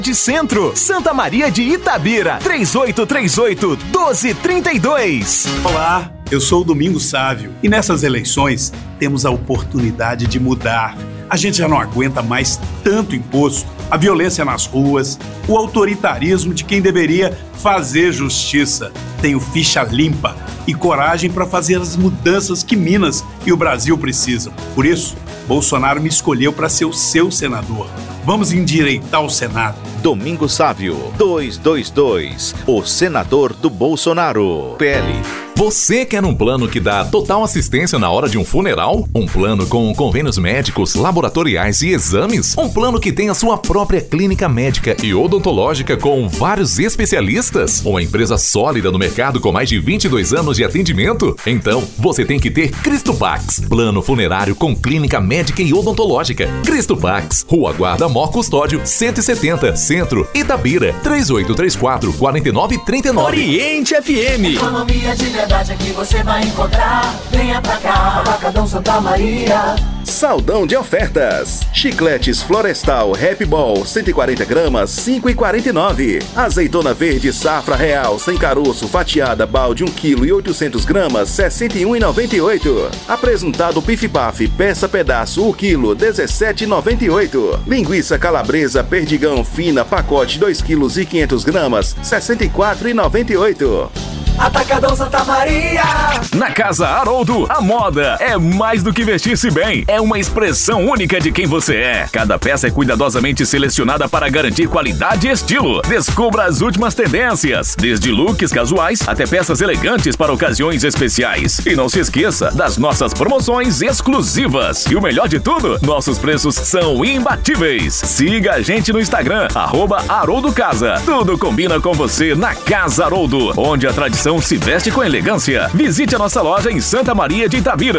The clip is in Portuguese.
de Centro, Santa Maria de Itabira, 3838-1232. Olá, eu sou o Domingos Sávio e nessas eleições temos a oportunidade de mudar. A gente já não aguenta mais tanto imposto, a violência nas ruas, o autoritarismo de quem deveria fazer justiça. Tenho ficha limpa e coragem para fazer as mudanças que Minas e o Brasil precisam. Por isso, Bolsonaro me escolheu para ser o seu senador. Vamos endireitar o Senado. Domingos Sávio, 222, o senador do Bolsonaro. PL. Você quer um plano que dá total assistência na hora de um funeral? Um plano com convênios médicos, laboratoriais e exames? Um plano que tem a sua própria clínica médica e odontológica com vários especialistas? Uma empresa sólida no mercado com mais de 22 anos de atendimento? Então, você tem que ter Cristopax. Plano funerário com clínica médica e odontológica. Cristopax, Rua Guarda Mor Custódio, 170, Centro, Itabira, 3834-4939. Oriente FM. Economia de verdade aqui você vai encontrar. Venha pra cá, Atacadão Santa Maria. Saldão de ofertas. Chicletes Florestal Happy Ball 140 gramas, 5,49. Azeitona verde safra real sem caroço fatiada balde 1 kg e 800 gramas, 61,98. Apresentado Pif Paf peça pedaço 1 kg, 17,98. Linguiça calabresa perdigão fina pacote 2 kg e 500 gramas, 64,98. Atacadão Santa Maria. Na Casa Haroldo, a moda é mais do que vestir-se bem. É uma expressão única de quem você é. Cada peça é cuidadosamente selecionada para garantir qualidade e estilo. Descubra as últimas tendências, desde looks casuais até peças elegantes para ocasiões especiais. E não se esqueça das nossas promoções exclusivas. E o melhor de tudo, nossos preços são imbatíveis. Siga a gente no Instagram, @HaroldoCasa. Tudo combina com você na Casa Haroldo, onde a tradição se veste com elegância. Visite a nossa loja em Santa Maria de Itabira.